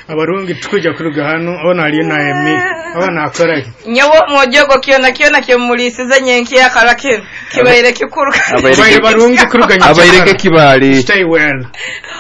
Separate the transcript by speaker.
Speaker 1: abarungi tukuja kuruga hano abona ali na emi abana akora
Speaker 2: nyawo mojogo kiona kemulisize nyenki yakalake kibaire kikuruka
Speaker 1: abayire barungi kuruga
Speaker 3: abayireke kibali
Speaker 1: stay well